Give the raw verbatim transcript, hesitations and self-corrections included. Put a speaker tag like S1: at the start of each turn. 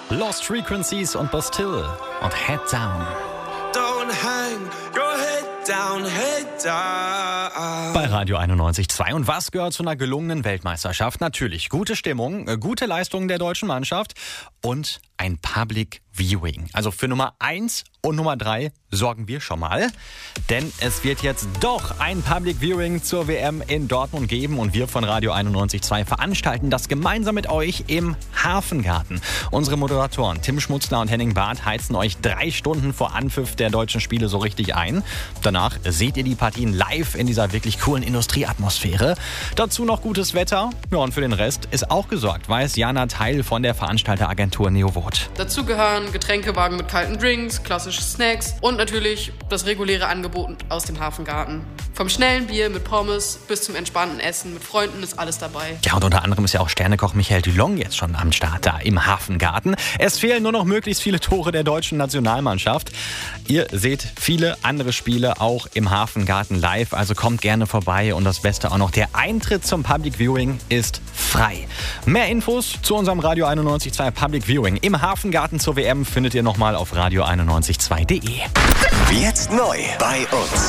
S1: Lost Frequencies und Bastille und Head Down.
S2: Don't hang your head down, head down.
S1: Bei Radio einundneunzig Komma zwei. Und was gehört zu einer gelungenen Weltmeisterschaft? Natürlich gute Stimmung, gute Leistungen der deutschen Mannschaft und ein Public Viewing. Also für Nummer eins und Nummer drei sorgen wir schon mal. Denn es wird jetzt doch ein Public Viewing zur W M in Dortmund geben. Und wir von Radio einundneunzig Komma zwei veranstalten das gemeinsam mit euch im Hafengarten. Unsere Moderatoren Tim Schmutzler und Henning Barth heizen euch drei Stunden vor Anpfiff der deutschen Spiele so richtig ein. Danach seht ihr die Partien live in dieser wirklich coolen Industrieatmosphäre. Dazu noch gutes Wetter. Ja, und für den Rest ist auch gesorgt, weiß Jana Teil von der Veranstalteragentur Neovot.
S3: Dazu gehören Getränkewagen mit kalten Drinks, klassische Snacks und natürlich das reguläre Angebot aus dem Hafengarten. Vom schnellen Bier mit Pommes bis zum entspannten Essen mit Freunden ist alles dabei.
S1: Ja, und unter anderem ist ja auch Sternekoch Michael Dulong jetzt schon am Start da im Hafengarten. Es fehlen nur noch möglichst viele Tore der deutschen Nationalmannschaft. Ihr seht viele andere Spiele auch im Hafengarten live, also kommt gerne vorbei. Und das Beste auch noch, der Eintritt zum Public Viewing ist frei. Mehr Infos zu unserem Radio einundneunzig Komma zwei Public Viewing im Hafengarten zur W M findet ihr nochmal auf radio einundneunzig Komma zwei punkt de.
S4: Jetzt neu bei uns.